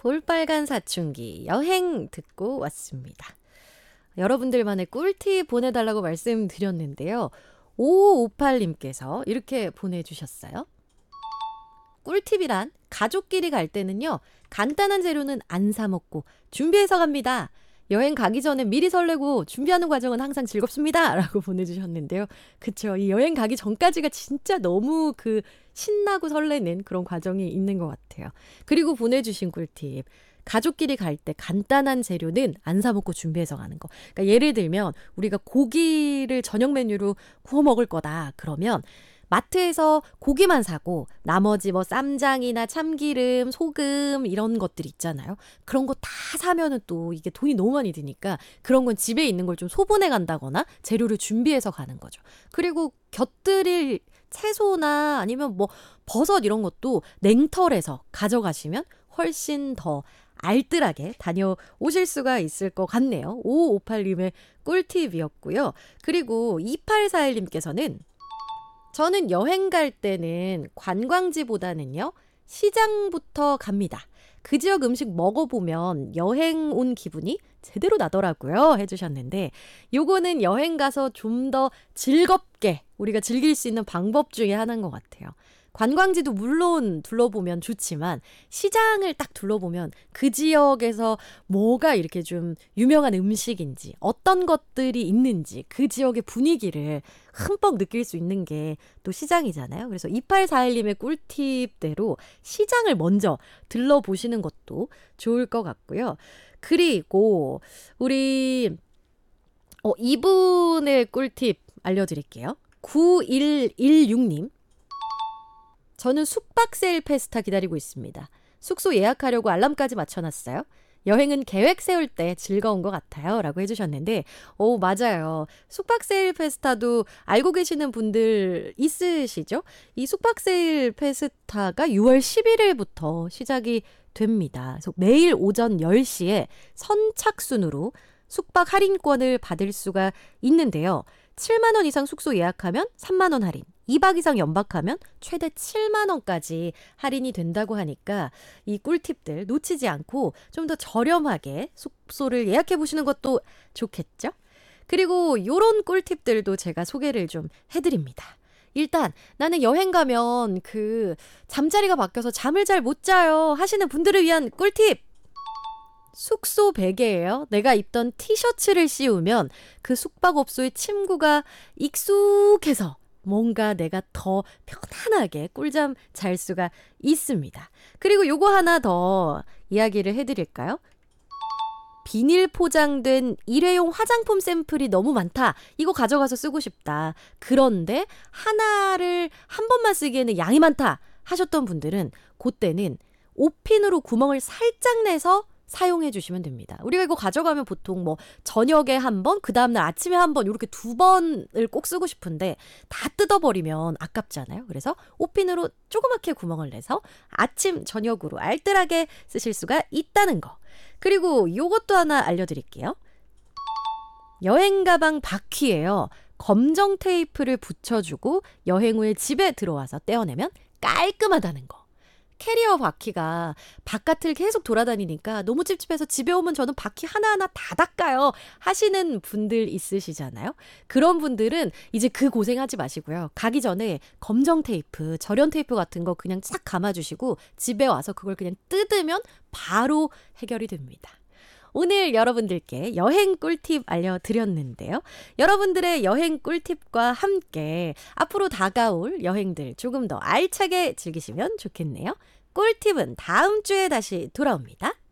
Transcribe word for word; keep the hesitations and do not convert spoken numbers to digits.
볼빨간 사춘기 여행 듣고 왔습니다. 여러분들만의 꿀팁 보내달라고 말씀드렸는데요. 오오오팔님께서 이렇게 보내주셨어요. 꿀팁이란 가족끼리 갈 때는요. 간단한 재료는 안 사 먹고 준비해서 갑니다. 여행 가기 전에 미리 설레고 준비하는 과정은 항상 즐겁습니다. 라고 보내주셨는데요. 그쵸. 이 여행 가기 전까지가 진짜 너무 그 신나고 설레는 그런 과정이 있는 것 같아요. 그리고 보내주신 꿀팁. 가족끼리 갈 때 간단한 재료는 안 사 먹고 준비해서 가는 거. 그러니까 예를 들면 우리가 고기를 저녁 메뉴로 구워 먹을 거다. 그러면 마트에서 고기만 사고 나머지 뭐 쌈장이나 참기름, 소금 이런 것들 있잖아요. 그런 거 다 사면은 또 이게 돈이 너무 많이 드니까 그런 건 집에 있는 걸 좀 소분해 간다거나 재료를 준비해서 가는 거죠. 그리고 곁들일 채소나 아니면 뭐 버섯 이런 것도 냉털에서 가져가시면 훨씬 더 알뜰하게 다녀오실 수가 있을 것 같네요. 오오오팔님의 꿀팁이었고요. 그리고 이팔사일님께서는 저는 여행 갈 때는 관광지보다는요. 시장부터 갑니다. 그 지역 음식 먹어보면 여행 온 기분이 제대로 나더라고요. 해주셨는데 요거는 여행 가서 좀 더 즐겁게 우리가 즐길 수 있는 방법 중에 하나인 것 같아요. 관광지도 물론 둘러보면 좋지만 시장을 딱 둘러보면 그 지역에서 뭐가 이렇게 좀 유명한 음식인지 어떤 것들이 있는지 그 지역의 분위기를 흠뻑 느낄 수 있는 게 또 시장이잖아요. 그래서 이팔사일님의 꿀팁대로 시장을 먼저 들러보시는 것도 좋을 것 같고요. 그리고 우리 어, 이분의 꿀팁 알려드릴게요. 구일일육님 저는 숙박 세일 페스타 기다리고 있습니다. 숙소 예약하려고 알람까지 맞춰놨어요. 여행은 계획 세울 때 즐거운 것 같아요. 라고 해주셨는데 오 맞아요. 숙박 세일 페스타도 알고 계시는 분들 있으시죠? 이 숙박 세일 페스타가 유월 십일일부터 시작이 됩니다. 그래서 매일 오전 열 시에 선착순으로 숙박 할인권을 받을 수가 있는데요. 칠만 원 이상 숙소 예약하면 삼만 원 할인, 이 박 이상 연박하면 최대 칠만 원까지 할인이 된다고 하니까 이 꿀팁들 놓치지 않고 좀 더 저렴하게 숙소를 예약해 보시는 것도 좋겠죠? 그리고 이런 꿀팁들도 제가 소개를 좀 해드립니다. 일단 나는 여행 가면 그 잠자리가 바뀌어서 잠을 잘 못 자요 하시는 분들을 위한 꿀팁! 숙소 베개예요. 내가 입던 티셔츠를 씌우면 그 숙박업소의 침구가 익숙해서 뭔가 내가 더 편안하게 꿀잠 잘 수가 있습니다. 그리고 요거 하나 더 이야기를 해드릴까요? 비닐 포장된 일회용 화장품 샘플이 너무 많다. 이거 가져가서 쓰고 싶다. 그런데 하나를 한 번만 쓰기에는 양이 많다 하셨던 분들은 그때는 오핀으로 구멍을 살짝 내서 사용해 주시면 됩니다. 우리가 이거 가져가면 보통 뭐 저녁에 한 번, 그 다음날 아침에 한 번 이렇게 두 번을 꼭 쓰고 싶은데 다 뜯어버리면 아깝잖아요. 그래서 오핀으로 조그맣게 구멍을 내서 아침, 저녁으로 알뜰하게 쓰실 수가 있다는 거. 그리고 요것도 하나 알려드릴게요. 여행 가방 바퀴예요. 검정 테이프를 붙여주고 여행 후에 집에 들어와서 떼어내면 깔끔하다는 거. 캐리어 바퀴가 바깥을 계속 돌아다니니까 너무 찝찝해서 집에 오면 저는 바퀴 하나하나 다 닦아요 하시는 분들 있으시잖아요. 그런 분들은 이제 그 고생하지 마시고요. 가기 전에 검정 테이프, 절연 테이프 같은 거 그냥 싹 감아주시고 집에 와서 그걸 그냥 뜯으면 바로 해결이 됩니다. 오늘 여러분들께 여행 꿀팁 알려드렸는데요. 여러분들의 여행 꿀팁과 함께 앞으로 다가올 여행들 조금 더 알차게 즐기시면 좋겠네요. 꿀팁은 다음 주에 다시 돌아옵니다.